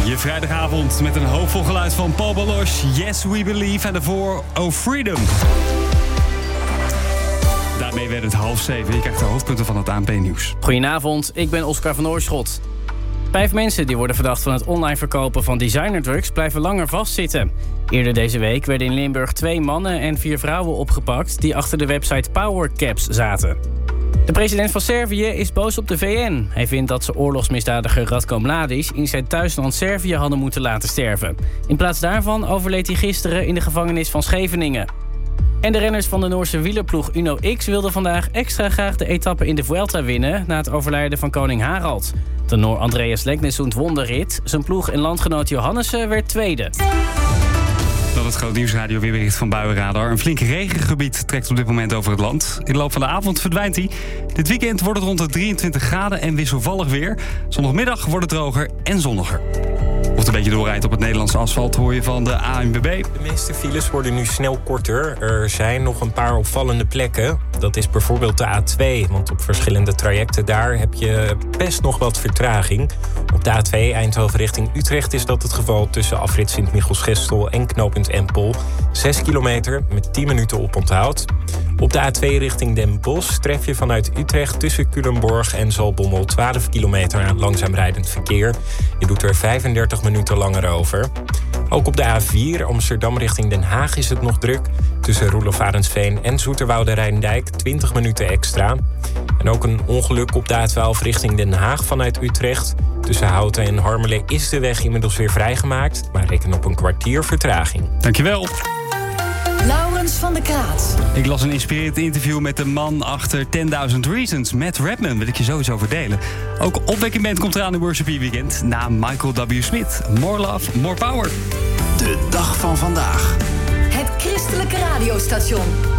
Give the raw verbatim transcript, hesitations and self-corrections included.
Je vrijdagavond met een hoopvol geluid van Paul Baloche, Yes We Believe en daarvoor Oh Freedom. Daarmee werd het half zeven. Je krijgt de hoofdpunten van het A N P-nieuws. Goedenavond, ik ben Oscar van Oorschot. Vijf mensen die worden verdacht van het online verkopen van designerdrugs blijven langer vastzitten. Eerder deze week werden in Limburg twee mannen en vier vrouwen opgepakt die achter de website Powercaps zaten. De president van Servië is boos op de V N. Hij vindt dat ze oorlogsmisdadiger Ratko Mladic in zijn thuisland Servië hadden moeten laten sterven. In plaats daarvan overleed hij gisteren in de gevangenis van Scheveningen. En de renners van de Noorse wielerploeg Uno X wilden vandaag extra graag de etappe in de Vuelta winnen na het overlijden van koning Harald. De Noor Andreas Leknesund won de rit. Zijn ploeg en landgenoot Johannessen werd tweede. Dat het Groot Nieuwsradio weerbericht van Buienradar. Een flink regengebied trekt op dit moment over het land. In de loop van de avond verdwijnt hij. Dit weekend wordt het rond de drieëntwintig graden en wisselvallig weer. Zondagmiddag wordt het droger en zonniger. Of het een beetje doorrijdt op het Nederlandse asfalt hoor je van de A N W B. De meeste files worden nu snel korter. Er zijn nog een paar opvallende plekken. Dat is bijvoorbeeld de A twee, want op verschillende trajecten daar heb je best nog wat vertraging. Op de A twee Eindhoven richting Utrecht is dat het geval tussen afrit Sint-Michiels-Gestel en knooppunt Empel. Zes kilometer met tien minuten oponthoud. Op de A twee richting Den Bosch tref je vanuit Utrecht tussen Culemborg en Zaltbommel twaalf kilometer aan langzaam rijdend verkeer. Je doet er vijfendertig minuten langer over. Ook op de A vier Amsterdam richting Den Haag is het nog druk. Tussen Roelof Arendsveen en Zoeterwoude Rijndijk twintig minuten extra. En ook een ongeluk op de A twaalf richting Den Haag vanuit Utrecht. Tussen Houten en Harmelen is de weg inmiddels weer vrijgemaakt, maar reken op een kwartier vertraging. Dankjewel. Laurens van der Kraat. Ik las een inspirerend interview met de man achter tenduizend Reasons, Matt Redman. Wil ik je sowieso verdelen. Ook Opwekking Band komt eraan in Worship Weekend. Na Michael W. Smith. More love, more power. De dag van vandaag. Het christelijke radiostation.